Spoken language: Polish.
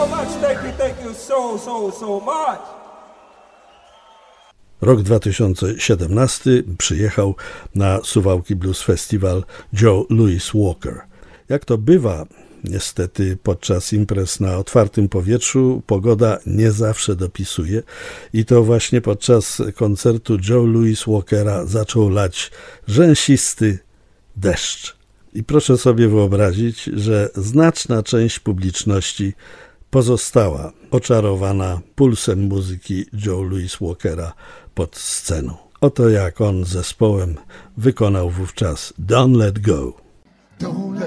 Thank you so much. Rok 2017 przyjechał na Suwałki Blues Festival Joe Louis Walker. Jak to bywa, niestety podczas imprez na otwartym powietrzu pogoda nie zawsze dopisuje i to właśnie podczas koncertu Joe Louis Walkera zaczął lać rzęsisty deszcz. I proszę sobie wyobrazić, że znaczna część publiczności pozostała oczarowana pulsem muzyki Joe Louis Walkera pod sceną. Oto jak on z zespołem wykonał wówczas Don't Let Go.